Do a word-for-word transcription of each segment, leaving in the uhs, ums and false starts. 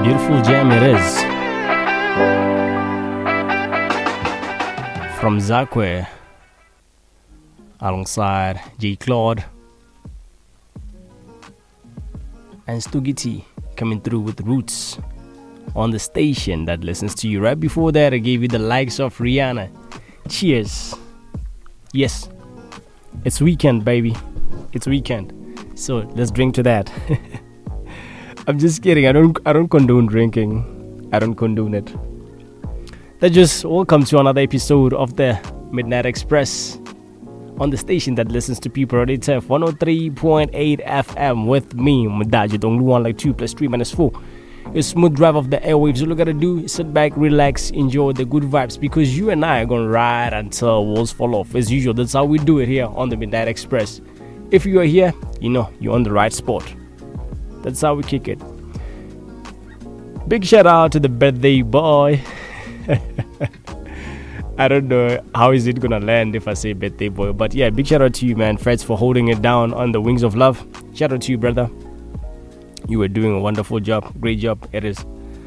Beautiful jam it is. From Zakwe alongside J. Claude and Stugiti coming through with Roots on the station that listens to you. Right before that, I gave you the likes of Rihanna. Cheers. Yes, it's weekend, baby. It's weekend. So let's drink to that. I'm just kidding. I don't I don't condone drinking. I don't condone it. That just welcome to another episode of the Midnight Express on the station that listens to people on T F one oh three point eight F M with me, Mdaji Dongluan, like two plus three minus four. A smooth drive of the airwaves. All you gotta do is sit back, relax, enjoy the good vibes, because you and I are gonna ride until walls fall off. As usual, that's how we do it here on the Midnight Express. If you are here, you know you're on the right spot. That's how we kick it. Big shout out to the birthday boy. I don't know how is it gonna land if I say birthday boy, but yeah, big shout out to you, man. Freds, for holding it down on the wings of love. Shout out to you, brother. You were doing a wonderful job. Great job. It is.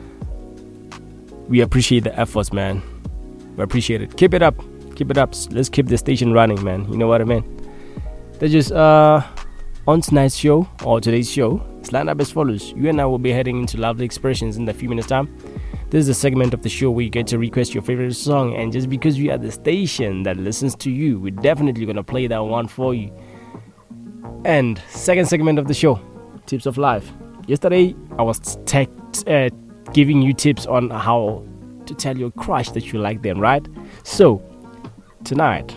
We appreciate the efforts, man. We appreciate it. Keep it up. Keep it up. Let's keep the station running, man. You know what I mean? That's just uh on tonight's show, or today's show, it's lined up as follows. You and I will be heading into Lovely Expressions in a few minutes time. This is a segment of the show where you get to request your favorite song, and just because we are the station that listens to you, we're definitely gonna play that one for you. And second segment of the show, Tips of Life. Yesterday I was tech, uh, giving you tips on how to tell your crush that you like them, right? So tonight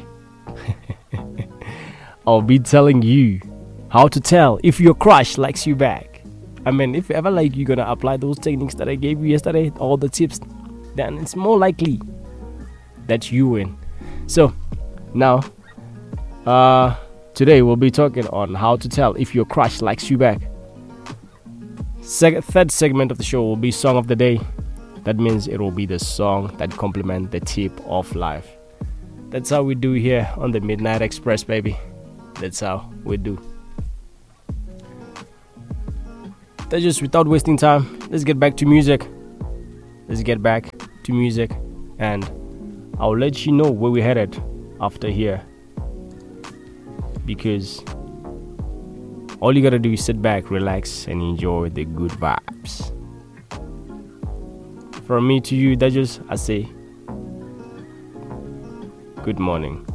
I'll be telling you how to tell if your crush likes you back. I mean, if you ever like you're gonna apply those techniques that I gave you yesterday, all the tips, then it's more likely that you win. So now, uh, today we'll be talking on how to tell if your crush likes you back. Seg- third segment of the show will be Song of the Day. That means it will be the song that complements the tip of life. That's how we do here on the Midnight Express, baby. That's how we do. That's just without wasting time. Let's get back to music. Let's get back to music, and I'll let you know where we're headed after here. Because all you gotta do is sit back, relax, and enjoy the good vibes. From me to you, that just I say good morning.